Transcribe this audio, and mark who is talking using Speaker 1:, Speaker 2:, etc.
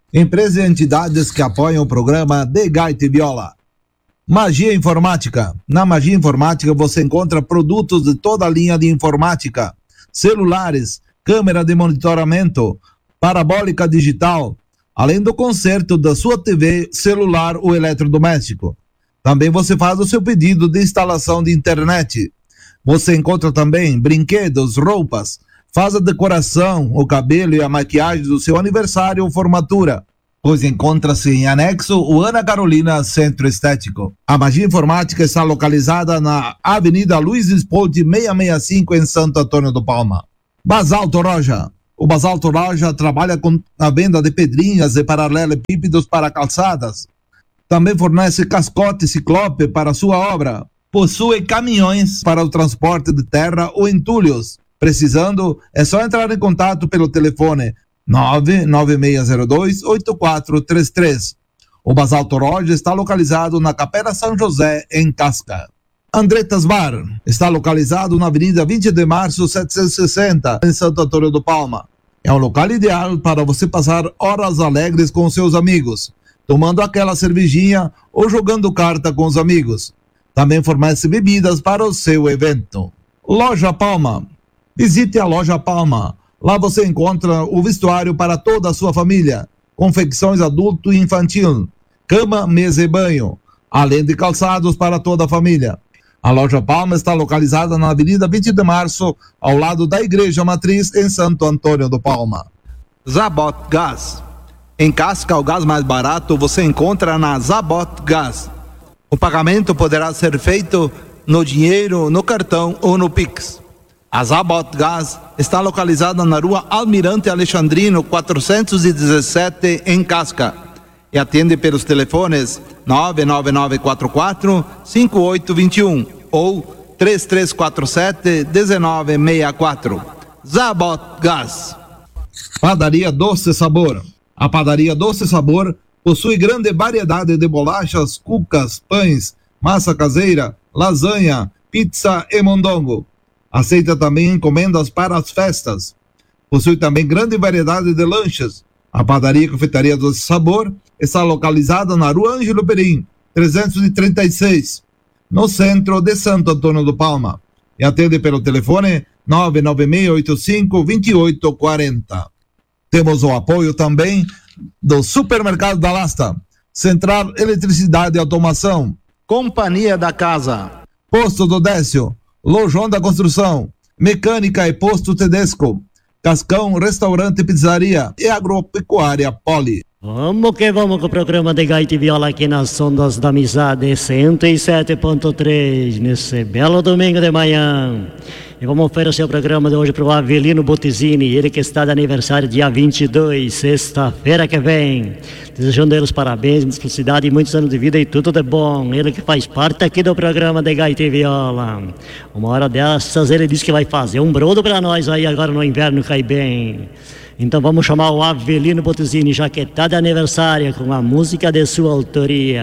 Speaker 1: Empresas e entidades que apoiam o programa De Gaita e Viola. Magia Informática. Na Magia Informática você encontra produtos de toda a linha de informática, celulares, câmera de monitoramento, parabólica digital, além do conserto da sua TV, celular ou eletrodoméstico. Também você faz o seu pedido de instalação de internet. Você encontra também brinquedos, roupas, faz a decoração, o cabelo e a maquiagem do seu aniversário ou formatura, pois encontra-se em anexo o Ana Carolina Centro Estético. A Magia Informática está localizada na Avenida Luiz Espolti 665 em Santo Antônio do Palma. Basalto Loja. O Basalto Loja trabalha com a venda de pedrinhas e paralelepípedos para calçadas. Também fornece cascote ciclope para sua obra. Possui caminhões para o transporte de terra ou entulhos. Precisando, é só entrar em contato pelo telefone 99602-8433. O Basalto Loja está localizado na Capela São José, em Casca. Andretas Bar está localizado na Avenida 20 de Março 760, em Santo Antônio do Palma. É um local ideal para você passar horas alegres com seus amigos, tomando aquela cervejinha ou jogando carta com os amigos. Também fornece bebidas para o seu evento. Loja Palma. Visite a Loja Palma. Lá você encontra o vestuário para toda a sua família, confecções adulto e infantil, cama, mesa e banho, além de calçados para toda a família. A Loja Palma está localizada na Avenida 20 de Março, ao lado da Igreja Matriz, em Santo Antônio do Palma. Zabot Gás. Em Casca, o gás mais barato você encontra na Zabot Gás. O pagamento poderá ser feito no dinheiro, no cartão ou no Pix. A Zabot Gás está localizada na Rua Almirante Alexandrino 417, em Casca, e atende pelos telefones 99944-5821 ou 3347-1964. Zabot Gás. Padaria Doce Sabor. A Padaria Doce Sabor possui grande variedade de bolachas, cucas, pães, massa caseira, lasanha, pizza e mondongo. Aceita também encomendas para as festas. Possui também grande variedade de lanches. A Padaria e Confeitaria Doce Sabor está localizada na Rua Ângelo Perim, 336, no centro de Santo Antônio do Palma. E atende pelo telefone 99685-2840. Temos o apoio também do Supermercado da Lasta, Central Eletricidade e Automação, Companhia da Casa, Posto do Décio, Lojão da Construção, Mecânica e Posto Tedesco, Cascão Restaurante e Pizzaria e Agropecuária Poli.
Speaker 2: Vamos que vamos com o programa de Gaita e Viola aqui nas ondas da Amizade 107.3 nesse belo domingo de manhã. E vamos oferecer o programa de hoje para o Avelino Bottesini, ele que está de aniversário dia 22, sexta-feira que vem. Desejando ele os parabéns, muita felicidade e muitos anos de vida e tudo de bom. Ele que faz parte aqui do programa de Gaita e Viola. Uma hora dessas ele disse que vai fazer um brodo para nós aí agora no inverno cai bem. Então vamos chamar o Avelino Bottesini, já que está de aniversário, com a música de sua autoria.